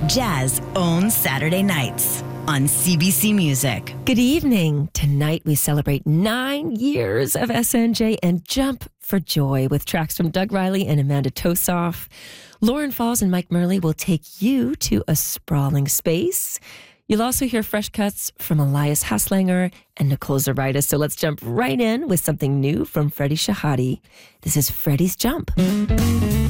Jazz owns Saturday nights on CBC Music. Good evening. Tonight we celebrate 9 years of SNJ and jump for joy with tracks from Doug Riley and Amanda Tosoff. Lauren Falls and Mike Murley will take you to a sprawling space. You'll also hear fresh cuts from Elias Haslanger and Nicole Zoraida. So let's jump right in with something new from Freddie Shahadi. This is Freddie's Jump.